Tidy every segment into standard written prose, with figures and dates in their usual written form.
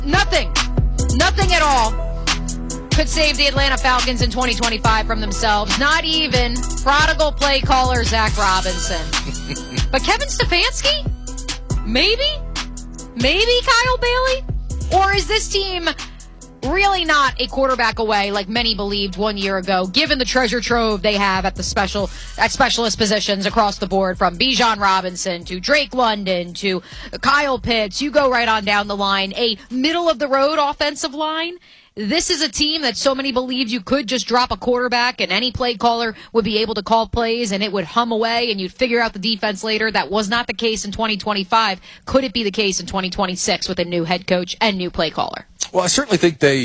Nothing at all could save the Atlanta Falcons in 2025 from themselves. Not even prodigal play caller Zach Robinson. But Kevin Stefanski? Maybe Kyle Bailey? Or is this team really not a quarterback away like many believed 1 year ago, given the treasure trove they have at specialist positions across the board, from Bijan Robinson to Drake London to Kyle Pitts? You go right on down the line. A middle-of-the-road offensive line. This is a team that so many believed you could just drop a quarterback and any play caller would be able to call plays and it would hum away and you'd figure out the defense later. That was not the case in 2025. Could it be the case in 2026 with a new head coach and new play caller? Well, I certainly think they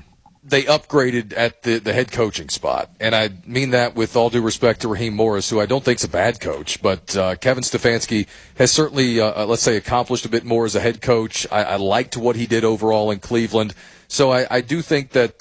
upgraded at the head coaching spot, and I mean that with all due respect to Raheem Morris, who I don't think is a bad coach, but Kevin Stefanski has certainly, let's say, accomplished a bit more as a head coach. I liked what he did overall in Cleveland, so I do think that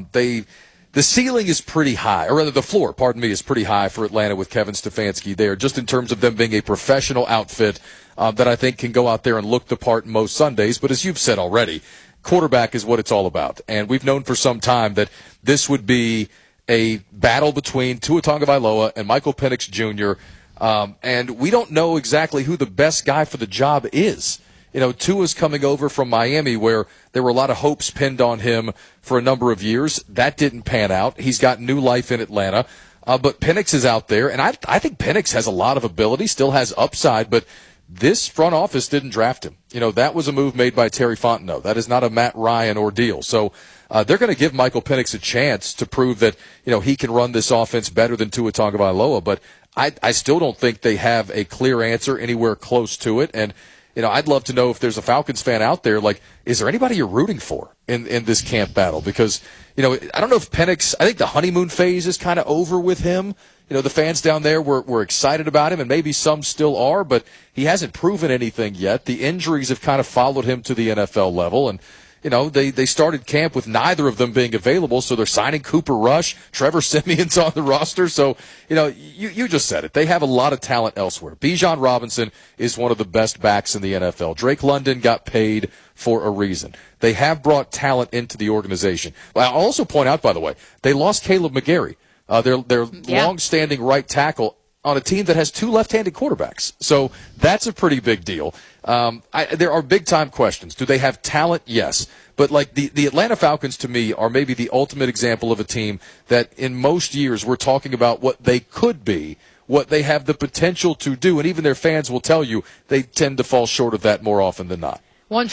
the ceiling is pretty high, or rather the floor, is pretty high for Atlanta with Kevin Stefanski there, just in terms of them being a professional outfit that I think can go out there and look the part most Sundays. But as you've said already, quarterback is what it's all about. And we've known for some time that this would be a battle between Tua Tagovailoa and Michael Penix Jr., and we don't know exactly who the best guy for the job is. You know, Tua's coming over from Miami, where there were a lot of hopes pinned on him for a number of years. That didn't pan out. He's got new life in Atlanta. But Penix is out there, and I think Penix has a lot of ability, still has upside, but this front office didn't draft him. You know, that was a move made by Terry Fontenot. That is not a Matt Ryan ordeal. So they're going to give Michael Penix a chance to prove that, you know, he can run this offense better than Tua Tagovailoa. But I still don't think they have a clear answer anywhere close to it. And, you know, I'd love to know if there's a Falcons fan out there, like, is there anybody you're rooting for in this camp battle? Because, you know, I don't know if Penix, I think the honeymoon phase is kind of over with him. You know, the fans down there were excited about him, and maybe some still are, but he hasn't proven anything yet. The injuries have kind of followed him to the NFL level, and, you know, they started camp with neither of them being available, so they're signing Cooper Rush. Trevor Siemian's on the roster. So, you know, you just said it. They have a lot of talent elsewhere. Bijan Robinson is one of the best backs in the NFL. Drake London got paid for a reason. They have brought talent into the organization. I'll also point out, by the way, they lost Caleb McGarry. Their long-standing right tackle on a team that has two left-handed quarterbacks. So that's a pretty big deal. There are big-time questions. Do they have talent? Yes. But, like, the Atlanta Falcons, to me, are maybe the ultimate example of a team that in most years we're talking about what they could be, what they have the potential to do, and even their fans will tell you they tend to fall short of that more often than not.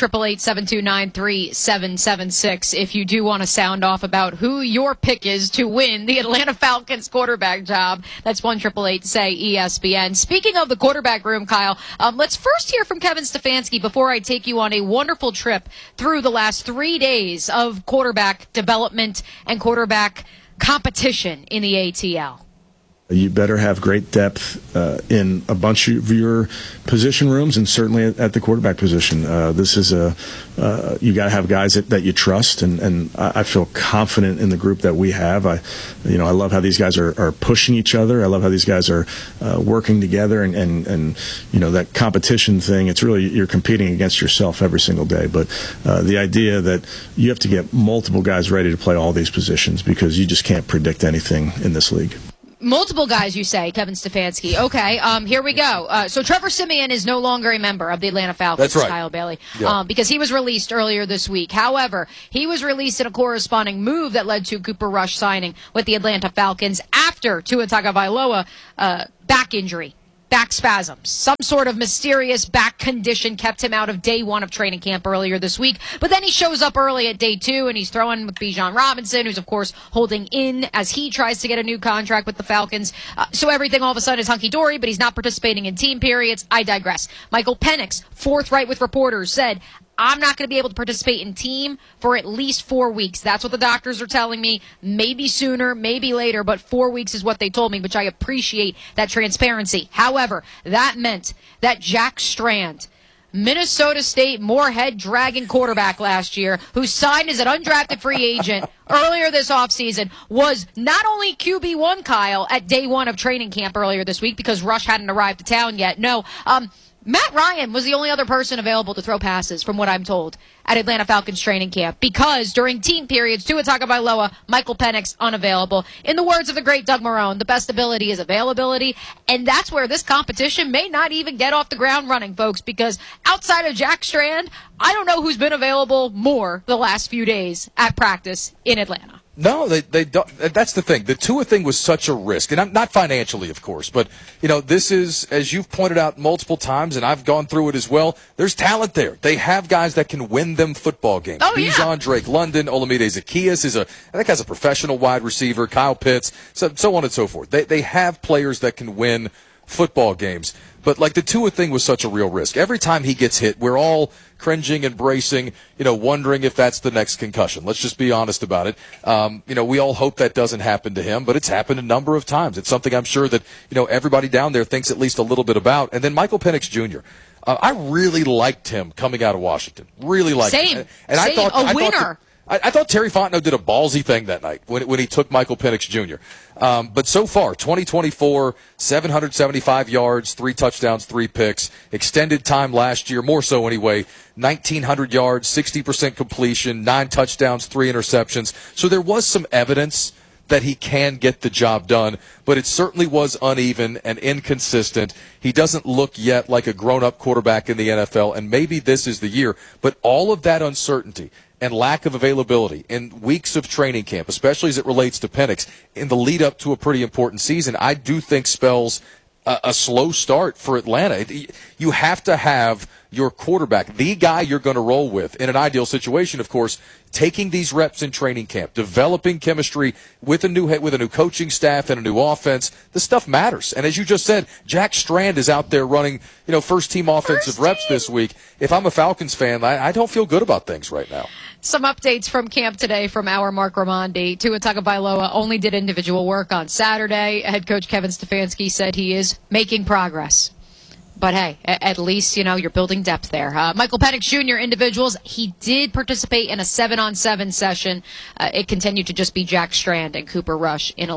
1-888-729-3776 if you do want to sound off about who your pick is to win the Atlanta Falcons quarterback job. That's 1-888-SAY-ESPN. Speaking of the quarterback room, Kyle, let's first hear from Kevin Stefanski before I take you on a wonderful trip through the last 3 days of quarterback development and quarterback competition in the ATL. You better have great depth in a bunch of your position rooms, and certainly at the quarterback position. This is you got to have guys that you trust, and I feel confident in the group that we have. I love how these guys are pushing each other. I love how these guys are working together, and you know, that competition thing. It's really, you're competing against yourself every single day. But the idea that you have to get multiple guys ready to play all these positions, because you just can't predict anything in this league. Multiple guys, you say, Kevin Stefanski. Okay, here we go. So Trevor Siemian is no longer a member of the Atlanta Falcons, That's right. Kyle Bailey, Yeah. because he was released earlier this week. However, he was released in a corresponding move that led to Cooper Rush signing with the Atlanta Falcons after Tua Tagovailoa back injury. Back spasms. Some sort of mysterious back condition kept him out of day one of training camp earlier this week. But then he shows up early at day two, and he's throwing with Bijan Robinson, who's, of course, holding in as he tries to get a new contract with the Falcons. So everything all of a sudden is hunky-dory, but he's not participating in team periods. I digress. Michael Penix, forthright with reporters, said, I'm not going to be able to participate in team for at least 4 weeks. That's what the doctors are telling me. Maybe sooner, maybe later, but 4 weeks is what they told me, which I appreciate that transparency. However, that meant that Jack Strand, Minnesota State Moorhead Dragon quarterback last year, who signed as an undrafted free agent earlier this offseason, was not only QB1, Kyle, at day one of training camp earlier this week because Rush hadn't arrived to town yet. No, Matt Ryan was the only other person available to throw passes, from what I'm told, at Atlanta Falcons training camp, because during team periods, Tua Tagovailoa, Michael Penix unavailable. In the words of the great Doug Marrone, the best ability is availability, and that's where this competition may not even get off the ground running, folks, because outside of Jack Strand, I don't know who's been available more the last few days at practice in Atlanta. No, they don't. That's the thing. The Tua thing was such a risk, and not financially, of course, but this is, as you've pointed out multiple times, and I've gone through it as well. There's talent there. They have guys that can win them football games. Oh, yeah. Bijan, Drake London, Olamide Zaccheaus I think has a professional wide receiver. Kyle Pitts, so on and so forth. They have players that can win football games. But like the Tua thing was such a real risk. Every time he gets hit, we're all cringing and bracing, wondering if that's the next concussion. Let's just be honest about it. We all hope that doesn't happen to him, but it's happened a number of times. It's something I'm sure that, everybody down there thinks at least a little bit about. And then Michael Penix Jr. I really liked him coming out of Washington. Really liked him. And Same. A winner. I thought Terry Fontenot did a ballsy thing that night when he took Michael Penix Jr. But so far, 2024, 775 yards, 3 touchdowns, 3 picks. Extended time last year, more so anyway, 1,900 yards, 60% completion, 9 touchdowns, 3 interceptions. So there was some evidence that he can get the job done, but it certainly was uneven and inconsistent. He doesn't look yet like a grown-up quarterback in the NFL, and maybe this is the year. But all of that uncertainty and lack of availability in weeks of training camp, especially as it relates to Penix, in the lead up to a pretty important season, I do think spells a slow start for Atlanta. You have to have your quarterback, the guy you're going to roll with, in an ideal situation, of course, taking these reps in training camp, developing chemistry with a new coaching staff and a new offense. This stuff matters. And as you just said, Jack Strand is out there running, first-team offensive reps this week. If I'm a Falcons fan, I don't feel good about things right now. Some updates from camp today from our Mark Raimondi. Tua Tagovailoa only did individual work on Saturday. Head coach Kevin Stefanski said he is making progress. But hey, at least, you're building depth there. Michael Penix Jr. individuals, he did participate in a 7-on-7 session. It continued to just be Jack Strand and Cooper Rush in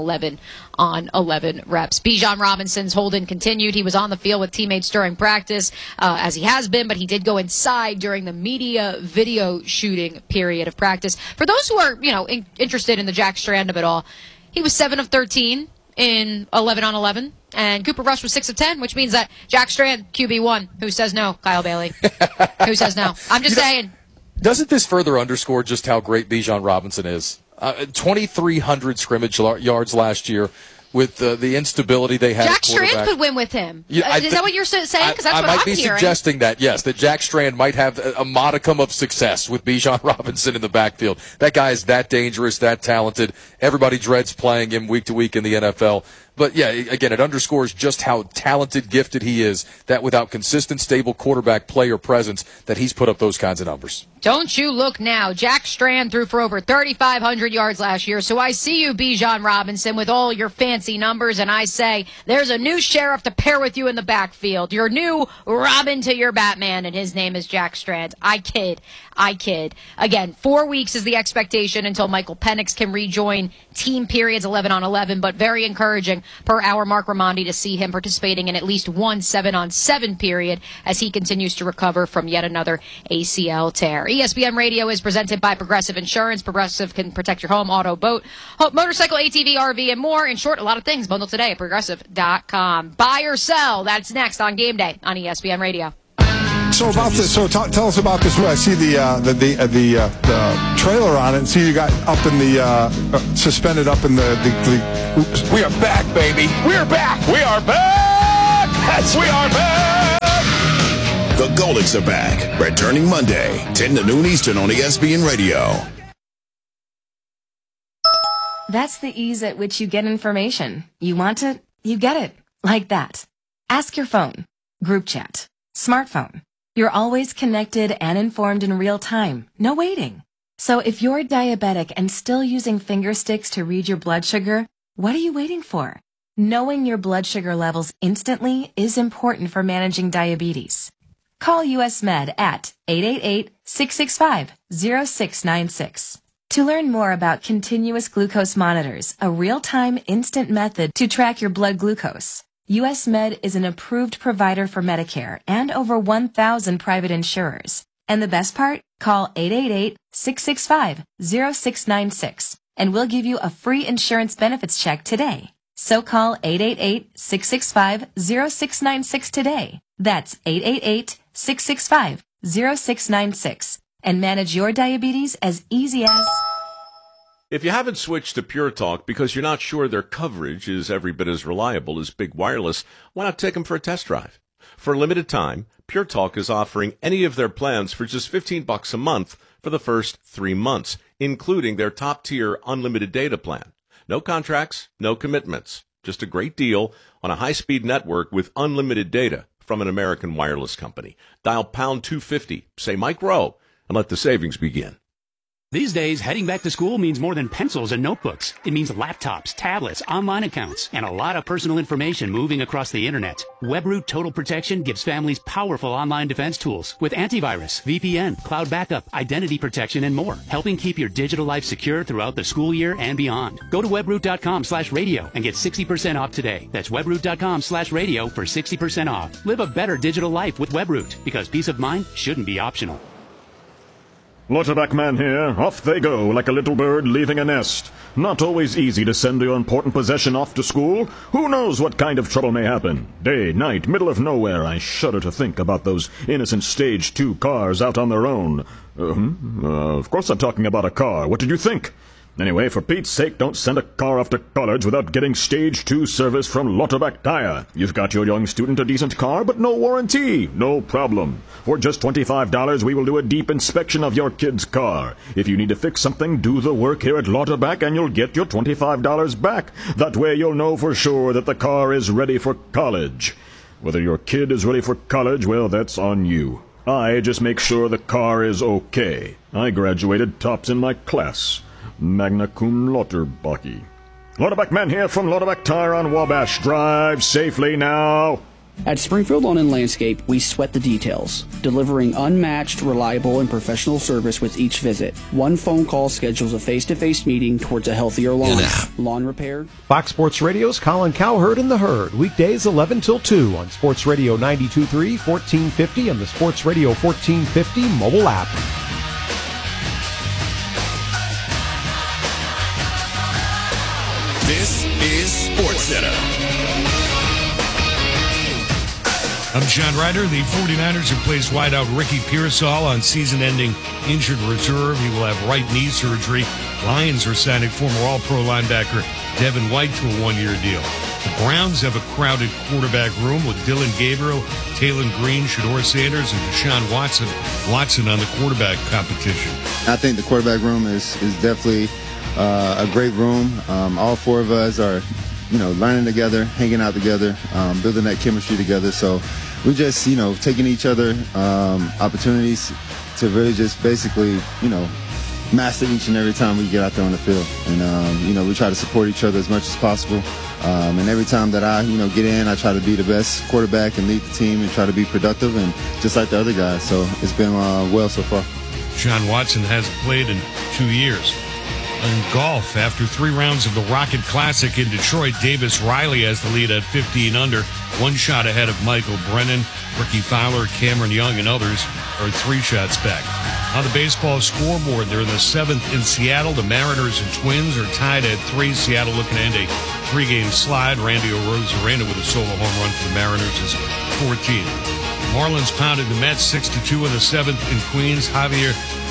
11-on-11 reps. Bijan Robinson's holding continued. He was on the field with teammates during practice, as he has been, but he did go inside during the media video shooting period of practice. For those who are, interested in the Jack Strand of it all, he was 7 of 13 in 11-on-11. And Cooper Rush was 6 of 10, which means that Jack Strand, QB1. Who says no, Kyle Bailey? Who says no? I'm just saying. Doesn't this further underscore just how great Bijan Robinson is? 2,300 scrimmage yards last year with the instability they had. Jack Strand could win with him. Is that what you're saying? Because that's what I'm hearing. I might be suggesting that, yes, that Jack Strand might have a modicum of success with Bijan Robinson in the backfield. That guy is that dangerous, that talented. Everybody dreads playing him week to week in the NFL. But, yeah, again, it underscores just how talented, gifted he is, that without consistent, stable quarterback play or presence, that he's put up those kinds of numbers. Don't you look now. Jack Strand threw for over 3,500 yards last year. So I see you, Bijan Robinson, with all your fancy numbers, and I say there's a new sheriff to pair with you in the backfield. Your new Robin to your Batman, and his name is Jack Strand. I kid. Again, 4 weeks is the expectation until Michael Penix can rejoin team periods 11-on-11, but very encouraging per our Mark Raimondi to see him participating in at least one 7-on-7 period as he continues to recover from yet another ACL tear. ESPN Radio is presented by Progressive Insurance. Progressive can protect your home, auto, boat, motorcycle, ATV, RV, and more. In short, a lot of things. Bundle today at Progressive.com. Buy or sell. That's next on Game Day on ESPN Radio. So about this. So tell us about this. I see the trailer on it, and see you got up in the suspended up in the. Oops. We are back, baby. We are back. We are back. Yes, we are back. The Golics are back, returning Monday, 10 to noon Eastern on ESPN Radio. That's the ease at which you get information. You want it, you get it. Like that. Ask your phone. Group chat. Smartphone. You're always connected and informed in real time. No waiting. So if you're diabetic and still using finger sticks to read your blood sugar, what are you waiting for? Knowing your blood sugar levels instantly is important for managing diabetes. Call US Med at 888-665-0696. To learn more about continuous glucose monitors, a real-time instant method to track your blood glucose. US Med is an approved provider for Medicare and over 1,000 private insurers. And the best part? Call 888-665-0696 and we'll give you a free insurance benefits check today. So call 888-665-0696 today. That's 888-665-0696 and manage your diabetes as easy as... If you haven't switched to Pure Talk because you're not sure their coverage is every bit as reliable as Big Wireless, why not take them for a test drive? For a limited time, Pure Talk is offering any of their plans for just $15 a month for the first 3 months, including their top-tier unlimited data plan. No contracts, no commitments. Just a great deal on a high-speed network with unlimited data from an American wireless company. Dial pound 250, say Mike Rowe, and let the savings begin. These days, heading back to school means more than pencils and notebooks. It means laptops, tablets, online accounts, and a lot of personal information moving across the internet. WebRoot Total Protection gives families powerful online defense tools with antivirus, VPN, cloud backup, identity protection, and more, helping keep your digital life secure throughout the school year and beyond. Go to webroot.com/radio and get 60% off today. That's webroot.com/radio for 60% off. Live a better digital life with WebRoot, because peace of mind shouldn't be optional. Lauterbach man here. Off they go like a little bird leaving a nest. Not always easy to send your important possession off to school. Who knows what kind of trouble may happen? Day, night, middle of nowhere. I shudder to think about those innocent Stage 2 cars out on their own. Of course I'm talking about a car. What did you think? Anyway, for Pete's sake, don't send a car off to college without getting Stage 2 service from Lauterbach Tire. You've got your young student a decent car, but no warranty. No problem. For just $25, we will do a deep inspection of your kid's car. If you need to fix something, do the work here at Lauterbach and you'll get your $25 back. That way you'll know for sure that the car is ready for college. Whether your kid is ready for college, well, that's on you. I just make sure the car is okay. I graduated tops in my class. Magna cum Lauterbach. Lauterbach man here from Lauterbach Tire on Wabash. Drive safely now. At Springfield Lawn and Landscape, we sweat the details, delivering unmatched, reliable, and professional service with each visit. One phone call schedules a face-to-face meeting towards a healthier lawn. Lawn repair. Fox Sports Radio's Colin Cowherd in the Herd, weekdays 11 till 2 on Sports Radio 92.3, 1450, and the Sports Radio 1450 mobile app. This is SportsCenter. I'm John Ryder. The 49ers have placed wideout Ricky Pearsall on season-ending injured reserve. He will have right knee surgery. Lions are signing former All-Pro linebacker Devin White to a one-year deal. The Browns have a crowded quarterback room with Dylan Gabriel, Taylon Green, Shedeur Sanders, and Deshaun Watson on the quarterback competition. I think the quarterback room is definitely a great room. All four of us are, learning together, hanging out together, building that chemistry together. So we just, taking each other opportunities to really just basically, master each and every time we get out there on the field. And, we try to support each other as much as possible. And every time that I, get in, I try to be the best quarterback and lead the team and try to be productive, and just like the other guys. So it's been well so far. Deshaun Watson hasn't played in 2 years. In golf, after 3 rounds of the Rocket Classic in Detroit, Davis Riley has the lead at 15 under, 1 shot ahead of Michael Brennan. Ricky Fowler, Cameron Young, and others are 3 shots back. On the baseball scoreboard, they're in the 7th in Seattle. The Mariners and Twins are tied at 3. Seattle looking to end a 3-game slide. Randy Arozarena with a solo home run for the Mariners is 14. Marlins pounded the Mets 6-2 in the 7th in Queens. Javier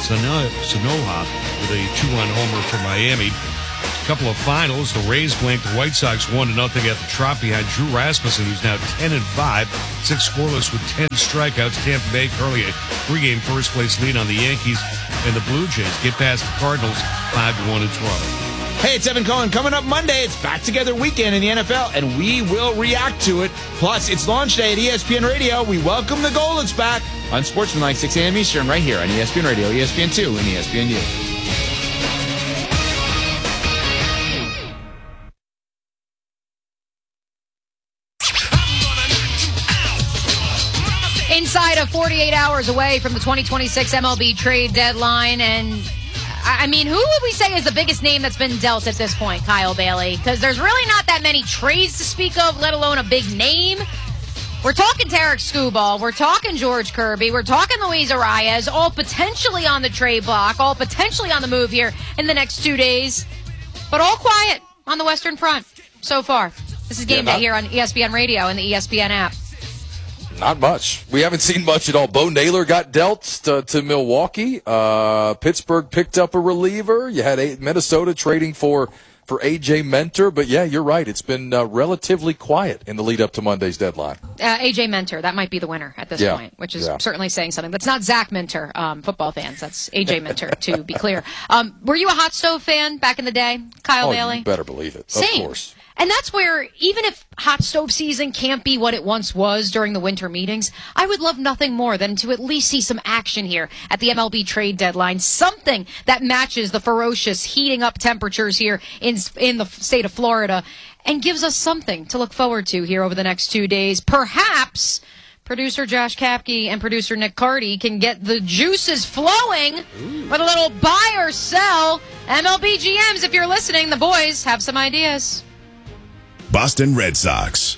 Sanoja with a 2-run homer for Miami. A couple of finals. The Rays blanked the White Sox 1-0 at the Trop behind Drew Rasmussen, who's now 10-5, 6 scoreless with 10 strikeouts. Tampa Bay currently a 3-game first-place lead on the Yankees, and the Blue Jays get past the Cardinals 5-1 in Toronto. Hey, it's Evan Cohen. Coming up Monday, it's Back Together Weekend in the NFL, and we will react to it. Plus, it's launch day at ESPN Radio. We welcome the Golets back on Sportsmanlike, 6 a.m. Eastern, right here on ESPN Radio, ESPN2, and ESPNU. Inside of 48 hours away from the 2026 MLB trade deadline, and I mean, who would we say is the biggest name that's been dealt at this point, Kyle Bailey? Because there's really not that many trades to speak of, let alone a big name. We're talking Tarek Skubal. We're talking George Kirby. We're talking Luis Arias, all potentially on the trade block, all potentially on the move here in the next 2 days. But all quiet on the Western Front so far. This is Game Day here on ESPN Radio and the ESPN app. Not much. We haven't seen much at all. Bo Naylor got dealt to Milwaukee. Pittsburgh picked up a reliever. You had Minnesota trading for A.J. Mentor. But, yeah, you're right. It's been relatively quiet in the lead up to Monday's deadline. A.J. Mentor, that might be the winner at this point, which is certainly saying something. That's not Zach Minter, football fans. That's A.J. Mentor, to be clear. Were you a Hot Stove fan back in the day, Kyle Bailey? You better believe it. Same. Of course. And that's where, even if Hot Stove season can't be what it once was during the winter meetings, I would love nothing more than to at least see some action here at the MLB trade deadline. Something that matches the ferocious heating up temperatures here in the state of Florida and gives us something to look forward to here over the next 2 days. Perhaps producer Josh Kapke and producer Nick Carty can get the juices flowing with a little buy or sell. MLB GMs, if you're listening, the boys have some ideas. Boston Red Sox.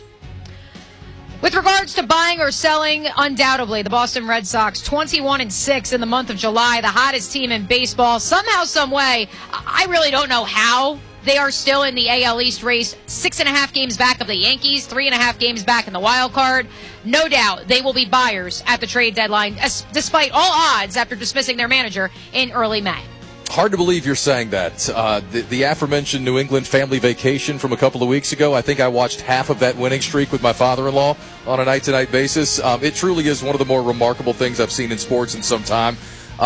With regards to buying or selling, undoubtedly, the Boston Red Sox, 21-6 in the month of July, the hottest team in baseball. Somehow, some way, I really don't know how they are still in the AL East race. 6.5 games back of the Yankees, 3.5 games back in the wild card. No doubt they will be buyers at the trade deadline, despite all odds after dismissing their manager in early May. Hard to believe you're saying that. The aforementioned New England family vacation from a couple of weeks ago, I think I watched half of that winning streak with my father-in-law on a night-to-night basis. It truly is one of the more remarkable things I've seen in sports in some time.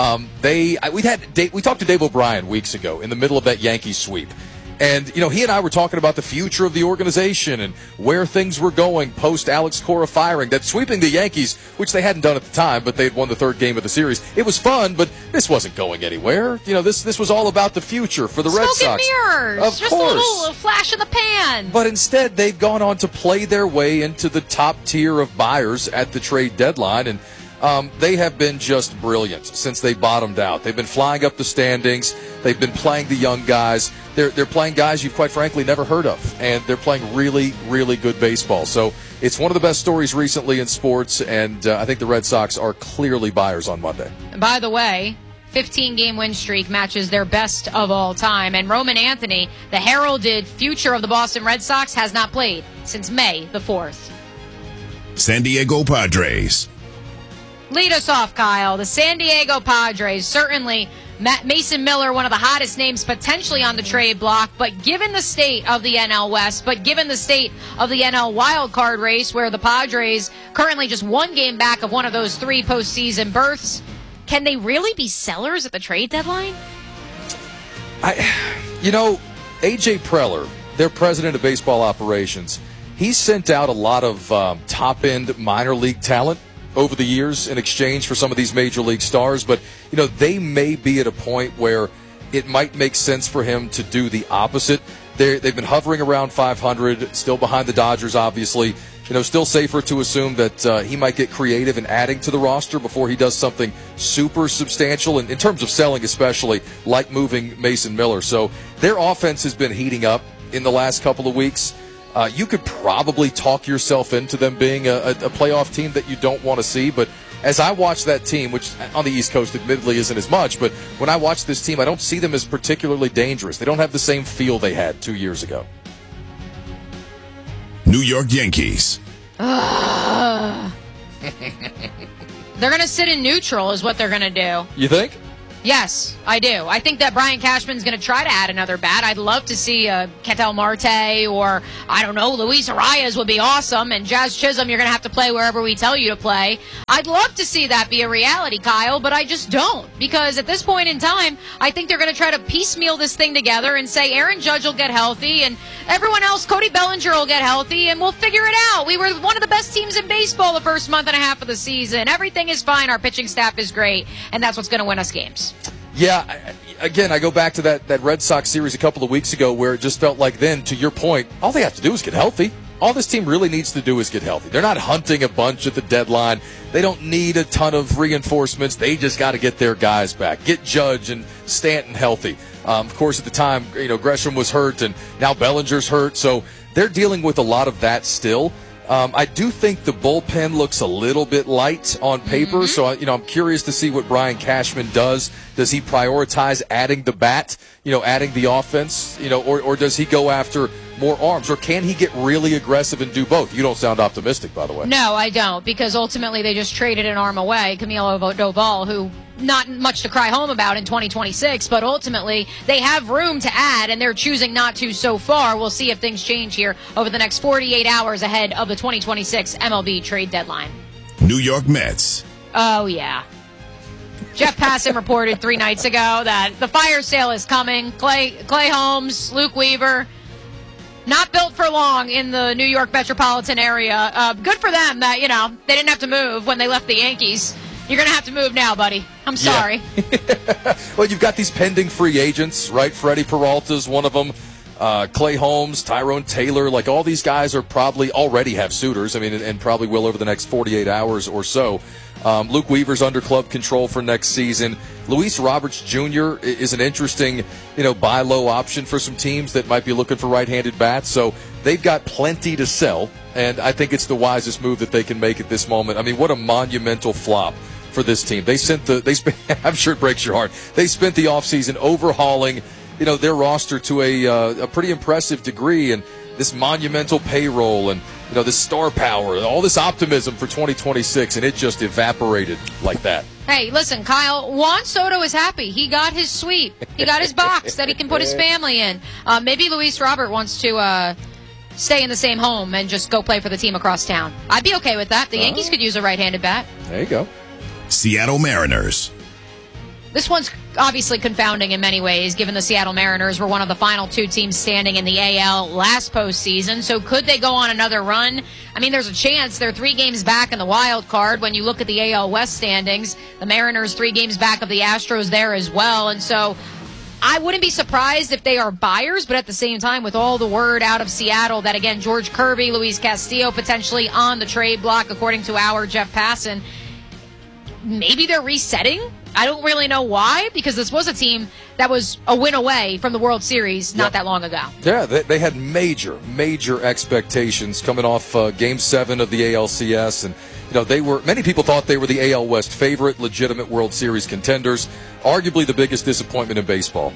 We talked to Dave O'Brien weeks ago in the middle of that Yankee sweep. And, he and I were talking about the future of the organization and where things were going post Alex Cora firing. That sweeping the Yankees, which they hadn't done at the time, but they had won the third game of the series. It was fun, but this wasn't going anywhere. This was all about the future for the Red Sox. Smoke and mirrors. Of just course. A little flash in the pan. But instead, they've gone on to play their way into the top tier of buyers at the trade deadline. And they have been just brilliant since they bottomed out. They've been flying up the standings. They've been playing the young guys. They're playing guys you've quite frankly never heard of, and they're playing really, really good baseball. So it's one of the best stories recently in sports, and I think the Red Sox are clearly buyers on Monday. By the way, 15-game win streak matches their best of all time, and Roman Anthony, the heralded future of the Boston Red Sox, has not played since May the 4th. San Diego Padres. Lead us off, Kyle. The San Diego Padres, certainly Mason Miller, one of the hottest names potentially on the trade block, but given the state of the NL West, but given the state of the NL wild card race, where the Padres currently just one game back of one of those 3 postseason berths, can they really be sellers at the trade deadline? A.J. Preller, their president of baseball operations, he's sent out a lot of top-end minor league talent over the years in exchange for some of these major league stars, but they may be at a point where it might make sense for him to do the opposite. They've been hovering around 500, still behind the Dodgers, obviously. Still safer to assume that he might get creative in adding to the roster before he does something super substantial, in terms of selling especially, like moving Mason Miller. So their offense has been heating up in the last couple of weeks. You could probably talk yourself into them being a playoff team that you don't want to see, but as I watch that team, which on the East Coast admittedly isn't as much, but when I watch this team, I don't see them as particularly dangerous. They don't have the same feel they had 2 years ago. New York Yankees. They're going to sit in neutral is what they're going to do. You think? Yes, I do. I think that Brian Cashman's going to try to add another bat. I'd love to see Ketel Marte or, I don't know, Luis Arias would be awesome. And Jazz Chisholm, you're going to have to play wherever we tell you to play. I'd love to see that be a reality, Kyle, but I just don't. Because at this point in time, I think they're going to try to piecemeal this thing together and say Aaron Judge will get healthy and everyone else, Cody Bellinger will get healthy, and we'll figure it out. We were one of the best teams in baseball the first month and a half of the season. Everything is fine. Our pitching staff is great, and that's what's going to win us games. Yeah, again, I go back to that Red Sox series a couple of weeks ago where it just felt like then, to your point, all they have to do is get healthy. all this team really needs to do is get healthy. They're not hunting a bunch at the deadline. They don't need a ton of reinforcements. They just got to get their guys back. Get Judge and Stanton healthy. Of course, at the time, Gresham was hurt, and now Bellinger's hurt. So they're dealing with a lot of that still. I do think the bullpen looks a little bit light on paper. So, I'm curious to see what Brian Cashman does. Does he prioritize adding the bat, adding the offense, or does he go after more arms? Or can he get really aggressive and do both? You don't sound optimistic, by the way. No, I don't, because ultimately they just traded an arm away, Camilo Doval, who not much to cry home about in 2026, but ultimately they have room to add, and they're choosing not to so far. We'll see if things change here over the next 48 hours ahead of the 2026 MLB trade deadline. New York Mets. Oh, yeah. Jeff Passan reported 3 nights ago that the fire sale is coming. Clay Holmes, Luke Weaver, not built for long in the New York metropolitan area. Good for them that, they didn't have to move when they left the Yankees. You're going to have to move now, buddy. I'm sorry. Yeah. Well, you've got these pending free agents, right? Freddie Peralta's one of them. Clay Holmes, Tyrone Taylor, like all these guys are probably already have suitors. And probably will over the next 48 hours or so. Luke Weaver's under club control for next season. Luis Roberts Jr. is an interesting, buy low option for some teams that might be looking for right-handed bats. So they've got plenty to sell, and I think it's the wisest move that they can make at this moment. What a monumental flop for this team. They spent I'm sure it breaks your heart. They spent the offseason overhauling, their roster to a pretty impressive degree, and this monumental payroll and this star power, all this optimism for 2026, and it just evaporated like that. Hey, listen, Kyle, Juan Soto is happy. He got his suite. He got his box that he can put his family in. Maybe Luis Robert wants to stay in the same home and just go play for the team across town. I'd be okay with that. The Yankees could use a right-handed bat. There you go. Seattle Mariners. This one's obviously confounding in many ways, given the Seattle Mariners were one of the final 2 teams standing in the AL last postseason. So could they go on another run? There's a chance. They're 3 games back in the wild card. When you look at the AL West standings, the Mariners 3 games back of the Astros there as well. And so I wouldn't be surprised if they are buyers, but at the same time, with all the word out of Seattle that, again, George Kirby, Luis Castillo potentially on the trade block, according to our Jeff Passan, maybe they're resetting. I don't really know why, because this was a team that was a win away from the World Series not that long ago. Yeah, they had major expectations coming off Game 7 of the ALCS, and many people thought they were the AL West favorite, legitimate World Series contenders, arguably the biggest disappointment in baseball.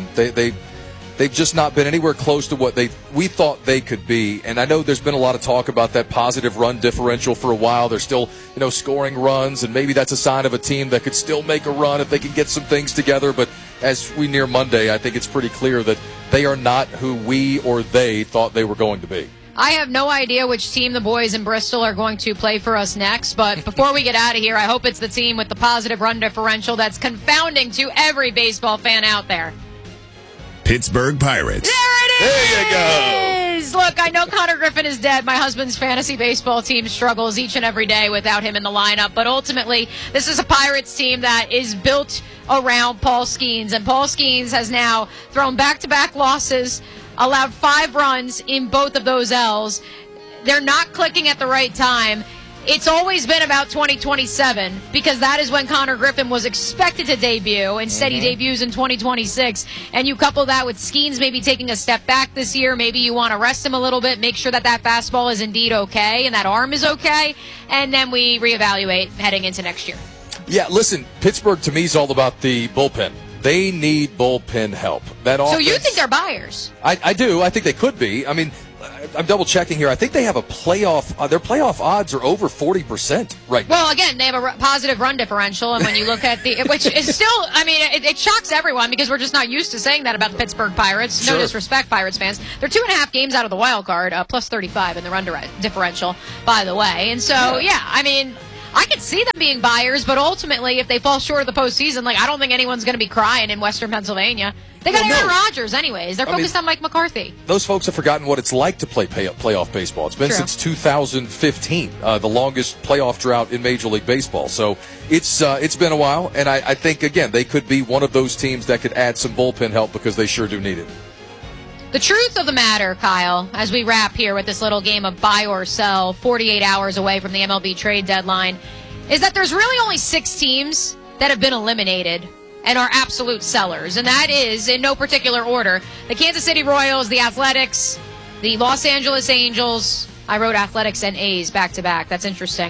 They've just not been anywhere close to what we thought they could be. And I know there's been a lot of talk about that positive run differential for a while. They're still, scoring runs, and maybe that's a sign of a team that could still make a run if they can get some things together. But as we near Monday, I think it's pretty clear that they are not who we or they thought they were going to be. I have no idea which team the boys in Bristol are going to play for us next, but before we get out of here, I hope it's the team with the positive run differential that's confounding to every baseball fan out there. Pittsburgh Pirates. There it is! There you go! Look, I know Connor Griffin is dead. My husband's fantasy baseball team struggles each and every day without him in the lineup. But ultimately, this is a Pirates team that is built around Paul Skeens. And Paul Skeens has now thrown back-to-back losses, allowed 5 runs in both of those L's. They're not clicking at the right time. It's always been about 2027 because that is when Connor Griffin was expected to debut. Instead, he debuts in 2026. And you couple that with Skeens maybe taking a step back this year. Maybe you want to rest him a little bit, make sure that fastball is indeed okay and that arm is okay. And then we reevaluate heading into next year. Yeah, listen, Pittsburgh to me is all about the bullpen. They need bullpen help. So you think they're buyers? I do. I think they could be. I'm double checking here. I think they have a playoff. Their playoff odds are over 40% right now. Well, again, they have a positive run differential, and when you look at which is still, it shocks everyone because we're just not used to saying that about the Pittsburgh Pirates. Sure. No disrespect, Pirates fans. They're 2.5 games out of the wild card, plus 35 in the run differential, by the way. And so, I could see them being buyers, but ultimately, if they fall short of the postseason, I don't think anyone's going to be crying in Western Pennsylvania. They got Aaron Rodgers, anyways. They're focused on Mike McCarthy. Those folks have forgotten what it's like to play playoff baseball. It's been since 2015, the longest playoff drought in Major League Baseball. So it's been a while, and I think, again, they could be one of those teams that could add some bullpen help because they sure do need it. The truth of the matter, Kyle, as we wrap here with this little game of buy or sell, 48 hours away from the MLB trade deadline, is that there's really only 6 teams that have been eliminated and are absolute sellers. And that is, in no particular order, the Kansas City Royals, the Athletics, the Los Angeles Angels. I wrote Athletics and A's back-to-back. That's interesting.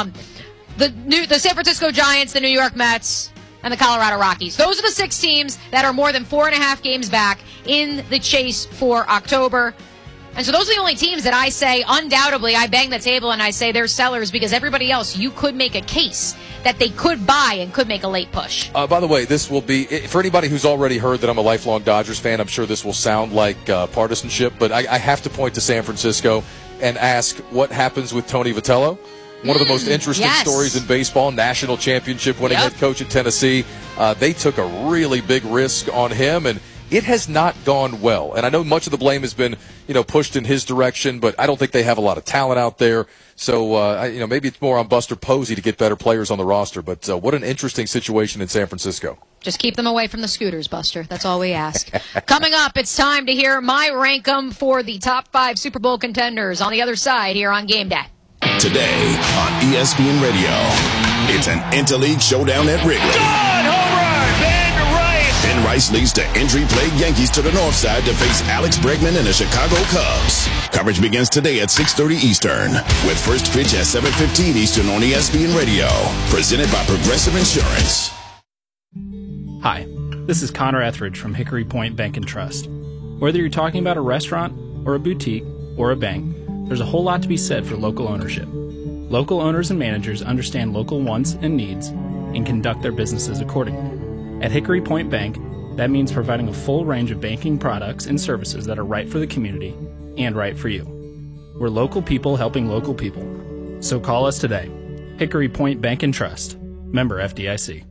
The San Francisco Giants, the New York Mets, and the Colorado Rockies. Those are the 6 teams that are more than 4.5 games back in the chase for October. And so those are the only teams that I say, undoubtedly, I bang the table and I say they're sellers, because everybody else, you could make a case that they could buy and could make a late push. By the way, this will be, for anybody who's already heard that I'm a lifelong Dodgers fan, I'm sure this will sound like partisanship, but I have to point to San Francisco and ask what happens with Tony Vitello. One of the most interesting stories in baseball, national championship winning head coach at Tennessee. They took a really big risk on him, and it has not gone well. And I know much of the blame has been, pushed in his direction, but I don't think they have a lot of talent out there. So, maybe it's more on Buster Posey to get better players on the roster. But what an interesting situation in San Francisco. Just keep them away from the scooters, Buster. That's all we ask. Coming up, it's time to hear my rank 'em for the top 5 Super Bowl contenders on the other side here on Game Day. Today on ESPN Radio, it's an interleague showdown at Wrigley. Home run, Ben Rice. Ben Rice leads the injury-plagued Yankees to the north side to face Alex Bregman and the Chicago Cubs. Coverage begins today at 6:30 Eastern, with first pitch at 7:15 Eastern on ESPN Radio. Presented by Progressive Insurance. Hi, this is Connor Etheridge from Hickory Point Bank & Trust. Whether you're talking about a restaurant or a boutique or a bank, there's a whole lot to be said for local ownership. Local owners and managers understand local wants and needs and conduct their businesses accordingly. At Hickory Point Bank, that means providing a full range of banking products and services that are right for the community and right for you. We're local people helping local people. So call us today. Hickory Point Bank & Trust. Member FDIC.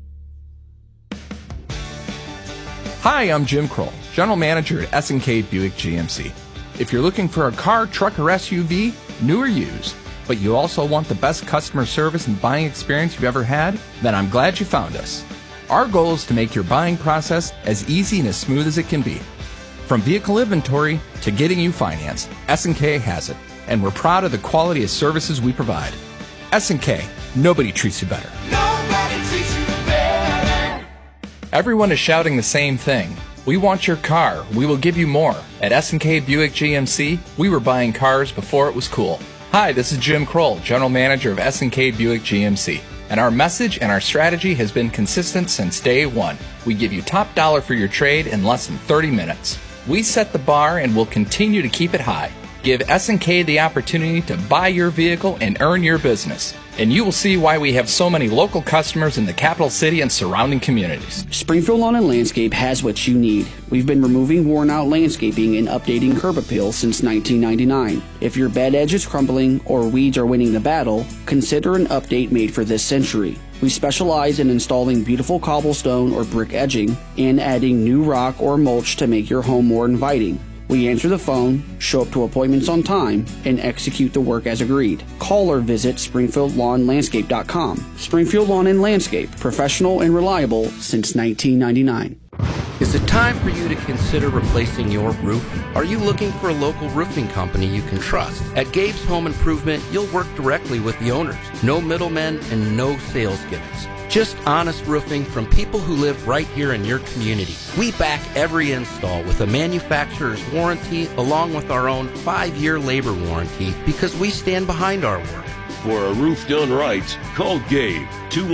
Hi, I'm Jim Kroll, General Manager at S&K Buick GMC. If you're looking for a car, truck, or SUV, new or used, but you also want the best customer service and buying experience you've ever had, then I'm glad you found us. Our goal is to make your buying process as easy and as smooth as it can be. From vehicle inventory to getting you financed, S&K has it, and we're proud of the quality of services we provide. S&K, nobody treats you better. Nobody treats you better. Everyone is shouting the same thing. We want your car. We will give you more. At S&K Buick GMC, we were buying cars before it was cool. Hi, this is Jim Kroll, General Manager of S&K Buick GMC. And our message and our strategy has been consistent since day one. We give you top dollar for your trade in less than 30 minutes. We set the bar and will continue to keep it high. Give S&K the opportunity to buy your vehicle and earn your business. And you will see why we have so many local customers in the capital city and surrounding communities. Springfield Lawn and Landscape has what you need. We've been removing worn-out landscaping and updating curb appeal since 1999. If your bed edge is crumbling or weeds are winning the battle, consider an update made for this century. We specialize in installing beautiful cobblestone or brick edging and adding new rock or mulch to make your home more inviting. We answer the phone, show up to appointments on time, and execute the work as agreed. Call or visit SpringfieldLawnLandscape.com. Springfield Lawn and Landscape, professional and reliable since 1999. Is it time for you to consider replacing your roof? Are you looking for a local roofing company you can trust? At Gabe's Home Improvement, you'll work directly with the owners. No middlemen and no sales gimmicks. Just honest roofing from people who live right here in your community. We back every install with a manufacturer's warranty along with our own 5-year labor warranty because we stand behind our work. For a roof done right, call Gabe,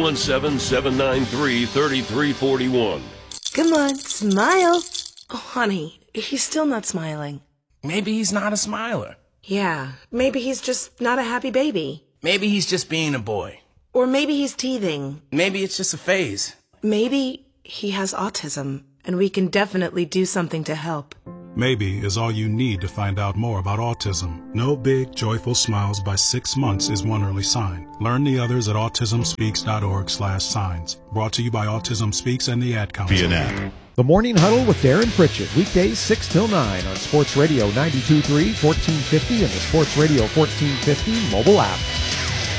217-793-3341. Come on, smile. Oh, honey, he's still not smiling. Maybe he's not a smiler. Yeah, maybe he's just not a happy baby. Maybe he's just being a boy. Or maybe he's teething. Maybe it's just a phase. Maybe he has autism, and we can definitely do something to help. Maybe is all you need to find out more about autism. No big, joyful smiles by 6 months is one early sign. Learn the others at autismspeaks.org/signs. Brought to you by Autism Speaks and the Ad Council. The Morning Huddle with Darren Pritchett, weekdays 6 till 9 on Sports Radio 92.3, 1450, and the Sports Radio 1450 mobile app.